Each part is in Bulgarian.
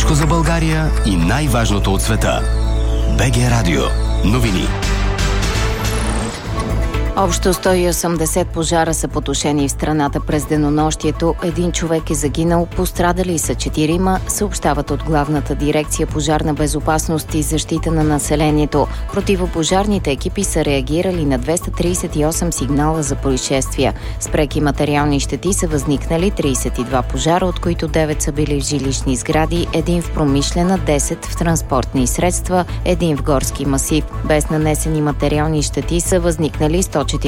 Всичко за България и най-важното от света. БГ Радио. Новини. Общо 180 пожара са потушени в страната през денонощието. Един човек е загинал, пострадали са 4, съобщават от Главната дирекция пожарна безопасност и защита на населението. Противопожарните екипи са реагирали на 238 сигнала за происшествия. С преки материални щети са възникнали 32 пожара, от които 9 са били в жилищни сгради, 1 в промишлена, 10 в транспортни средства, 1 в горски масив. Без нанесени материални щети са възникнали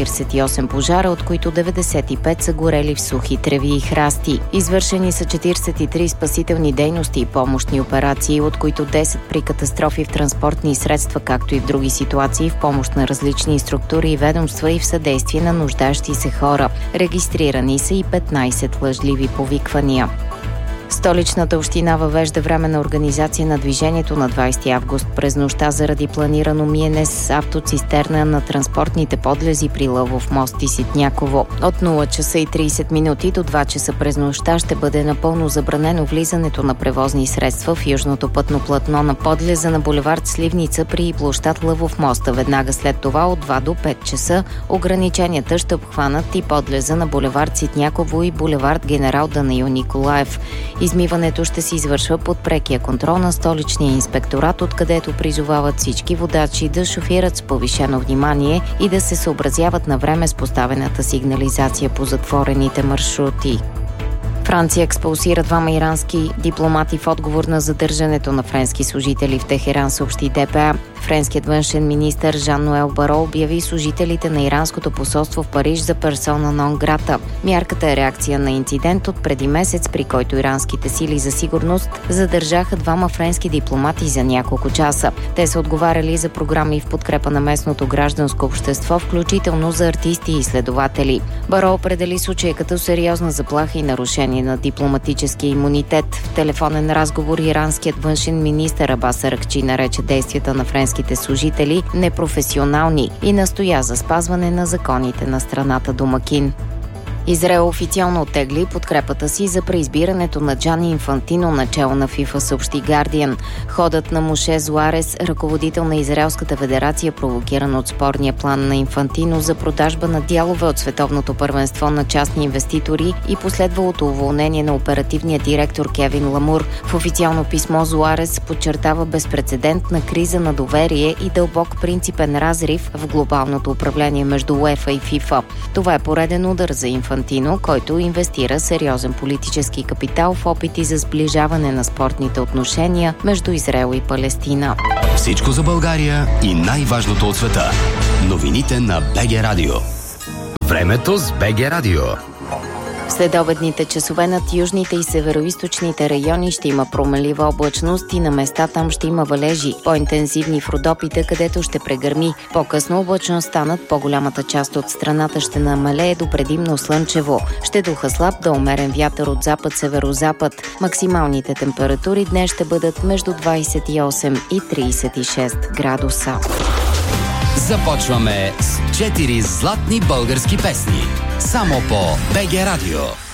148 пожара, от които 95 са горели в сухи треви и храсти. Извършени са 43 спасителни дейности и помощни операции, от които 10 при катастрофи в транспортни средства, както и в други ситуации в помощ на различни структури и ведомства и в съдействие на нуждащи се хора. Регистрирани са и 15 лъжливи повиквания. Столичната община въвежда временна организация на движението на 20 август през нощта заради планирано миене с автоцистерна на транспортните подлези при Лъвов мост и Ситняково. От 0 часа и 30 минути до 2 часа през нощта ще бъде напълно забранено влизането на превозни средства в южното пътно платно на подлеза на булевард Сливница при площад Лъвов мост. Веднага след това от 2 до 5 часа ограниченията ще обхванат и подлеза на булевард Ситняково и булевард Генерал Данаил Николаев. Измиването ще се извършва под прекия контрол на столичния инспекторат, откъдето призовават всички водачи да шофират с повишено внимание и да се съобразяват на време с поставената сигнализация по затворените маршрути. Франция експулсира 2 ирански дипломати в отговор на задържането на френски служители в Техеран, съобщи ДПА. Френският външен министър Жан-Ноел Баро обяви служителите на иранското посолство в Париж за персона нон грата. Мярката е реакция на инцидент от преди месец, при който иранските сили за сигурност задържаха 2 френски дипломати за няколко часа. Те са отговаряли за програми в подкрепа на местното гражданско общество, включително за артисти и изследователи. Баро определи случая като сериозна заплаха и нарушение на дипломатическия имунитет. В телефонен разговор иранският външен министър Абас Аракчи нарече действията на френските служители непрофесионални и настоя за спазване на законите на страната домакин. Израел официално оттегли подкрепата си за преизбирането на Джани Инфантино начело на ФИФА, съобщи Гардиан. Ходът на Моше Зуарес, ръководител на Израелската федерация, провокиран от спорния план на Инфантино за продажба на дялове от световното първенство на частни инвеститори и последвалото уволнение на оперативния директор Кевин Ламур. В официално писмо Зуарес подчертава безпрецедентна криза на доверие и дълбок принципен разрив в глобалното управление между УЕФА и ФИФА. Това е пореден удар за Инфантино, който инвестира сериозен политически капитал в опити за сближаване на спортните отношения между Израел и Палестина. Всичко за България и най-важното от света. Новините на БГ Радио. Времето с БГ Радио. Следобедните часове над южните и североизточните райони ще има променлива облачност и на места там ще има валежи, по-интензивни в Родопите, където ще прегърми. По-късно облачността над по-голямата част от страната ще намалее до предимно слънчево. Ще духа слаб до умерен вятър от запад-северозапад. Максималните температури днес ще бъдат между 28 и 36 градуса. Започваме с 4 златни български песни. Само по БГ Радио.